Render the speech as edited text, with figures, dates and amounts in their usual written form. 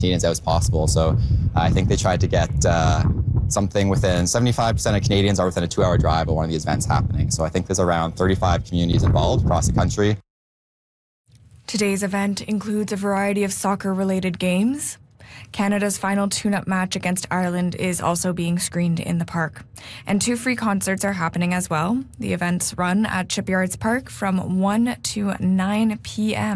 Canadians out as possible. So I think they tried to get something within 75% of Canadians are within a 2-hour drive of one of these events happening. So I think there's around 35 communities involved across the country. Today's event includes a variety of soccer-related games. Canada's final tune-up match against Ireland is also being screened in the park. And 2 free concerts are happening as well. The events run at Shipyards Park from 1 to 9 p.m.